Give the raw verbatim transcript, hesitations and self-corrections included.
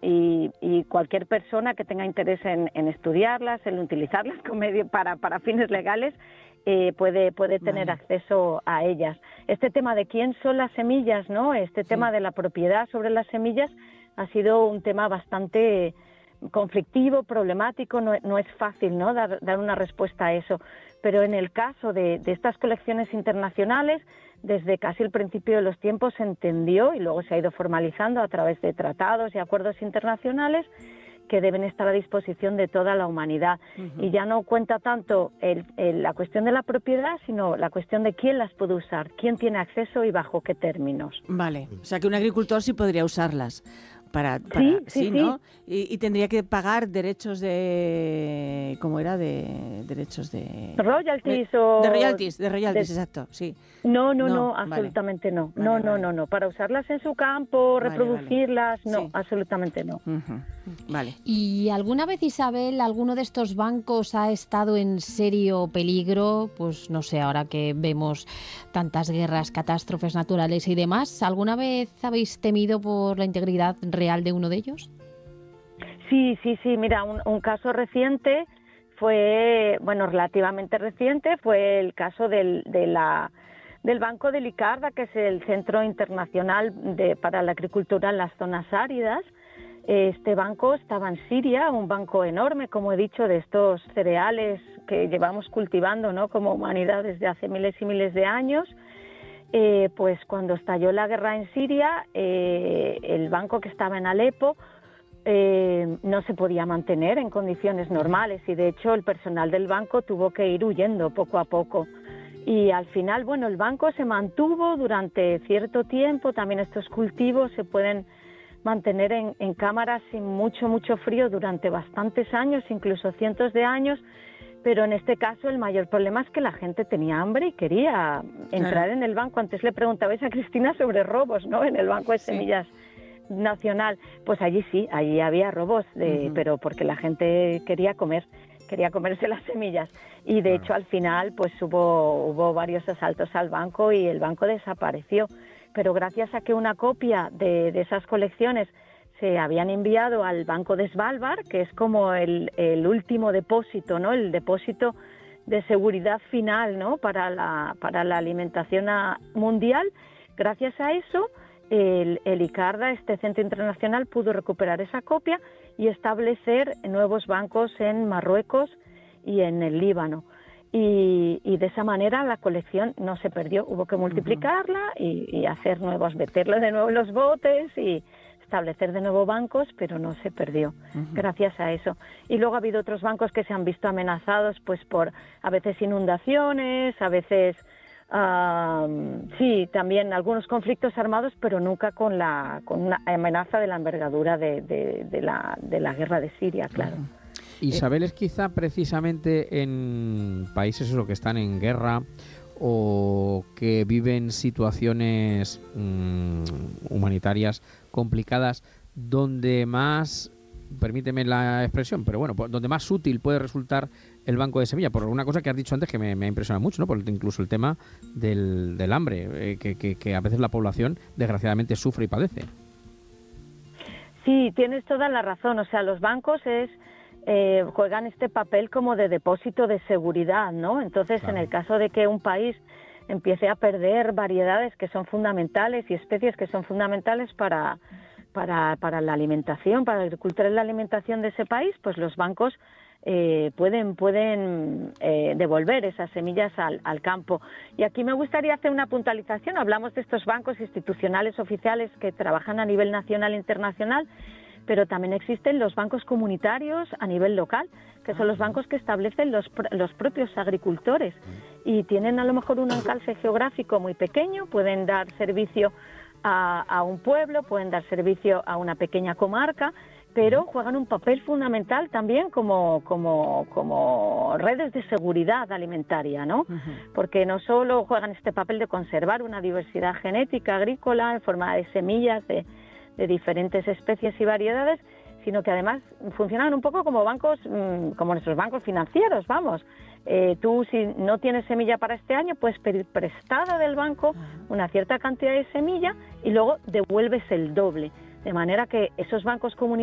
y, y cualquier persona que tenga interés en, en estudiarlas, en utilizarlas como medio para, para fines legales, eh, puede, puede tener vale. acceso a ellas. Este tema de quién son las semillas, ¿no? Este sí. tema de la propiedad sobre las semillas ha sido un tema bastante conflictivo, problemático, no, no es fácil, ¿no? Dar, dar una respuesta a eso. Pero en el caso de, de estas colecciones internacionales, desde casi el principio de los tiempos se entendió y luego se ha ido formalizando a través de tratados y acuerdos internacionales que deben estar a disposición de toda la humanidad. Uh-huh. Y ya no cuenta tanto el, el, la cuestión de la propiedad, sino la cuestión de quién las puede usar, quién tiene acceso y bajo qué términos. Vale, o sea que un agricultor sí podría usarlas. Para, para, sí, sí, sí, ¿no? sí. Y, y tendría que pagar derechos de... ¿Cómo era? De derechos de... Royalties de, o... De royalties, de royalties, de... exacto, sí. No, no, no, no absolutamente vale. no. Vale, no, vale. no, no, no. Para usarlas en su campo, vale, reproducirlas, vale. no, Sí. absolutamente no. Uh-huh. Vale. ¿Y alguna vez, Isabel, alguno de estos bancos ha estado en serio peligro? Pues no sé, ahora que vemos tantas guerras, catástrofes naturales y demás, ¿alguna vez habéis temido por la integridad real de uno de ellos? Sí, sí, sí. Mira, un, un caso reciente fue, bueno, relativamente reciente, fue el caso del, de la, del Banco de Licarda, que es el Centro Internacional de, para la Agricultura en las Zonas Áridas. Este banco estaba en Siria, un banco enorme, como he dicho, de estos cereales que llevamos cultivando, ¿no?, como humanidad desde hace miles y miles de años. Eh, pues cuando estalló la guerra en Siria, eh, el banco que estaba en Alepo eh, no se podía mantener en condiciones normales y de hecho el personal del banco tuvo que ir huyendo poco a poco. Y al final, bueno, el banco se mantuvo durante cierto tiempo, también estos cultivos se pueden mantener en, en cámaras sin mucho, mucho frío durante bastantes años, incluso cientos de años, pero en este caso el mayor problema es que la gente tenía hambre y quería entrar claro. en el banco. Antes le preguntabais a Cristina sobre robos, ¿no?, en el Banco de Semillas sí. Nacional. Pues allí sí, allí había robos, de, uh-huh. pero porque la gente quería comer, quería comerse las semillas. Y de claro. hecho al final pues hubo, hubo varios asaltos al banco y el banco desapareció. Pero gracias a que una copia de, de esas colecciones se habían enviado al Banco de Svalbard, que es como el, el último depósito, ¿no?, el depósito de seguridad final, ¿no?, para la, para la alimentación mundial, gracias a eso el, el ICARDA, este centro internacional, pudo recuperar esa copia y establecer nuevos bancos en Marruecos y en el Líbano. Y, y de esa manera la colección no se perdió, hubo que multiplicarla y, y hacer nuevos, meterlo de nuevo en los botes y establecer de nuevo bancos, pero no se perdió, uh-huh. gracias a eso. Y luego ha habido otros bancos que se han visto amenazados pues por a veces inundaciones, a veces uh, sí, también algunos conflictos armados, pero nunca con la con una amenaza de la envergadura de, de, de, la, de la guerra de Siria, claro. Uh-huh. Isabel, es quizá precisamente en países eso, que están en guerra o que viven situaciones mmm, humanitarias complicadas, donde más, permíteme la expresión, pero bueno, donde más útil puede resultar el Banco de Semilla, por una cosa que has dicho antes que me, me ha impresionado mucho, ¿no? Por incluso el tema del, del hambre, eh, que, que, que a veces la población desgraciadamente sufre y padece. Sí, tienes toda la razón, o sea, los bancos es Eh, juegan este papel como de depósito de seguridad, ¿no? Entonces, claro. en el caso de que un país empiece a perder variedades que son fundamentales y especies que son fundamentales para, para, para la alimentación, para la agricultura y la alimentación de ese país, pues los bancos eh, pueden, pueden eh, devolver esas semillas al, al campo. Y aquí me gustaría hacer una puntualización. Hablamos de estos bancos institucionales oficiales que trabajan a nivel nacional e internacional, pero también existen los bancos comunitarios a nivel local, que son los bancos que establecen los, los propios agricultores y tienen a lo mejor un encalce geográfico muy pequeño, pueden dar servicio a, a un pueblo, pueden dar servicio a una pequeña comarca, pero juegan un papel fundamental también como, como, como redes de seguridad alimentaria, ¿no? Uh-huh. Porque no solo juegan este papel de conservar una diversidad genética agrícola en forma de semillas, de de diferentes especies y variedades, sino que además funcionan un poco como bancos, como nuestros bancos financieros, vamos. Eh, tú, si no tienes semilla para este año, puedes pedir prestada del banco una cierta cantidad de semilla y luego devuelves el doble. De manera que esos bancos comunitarios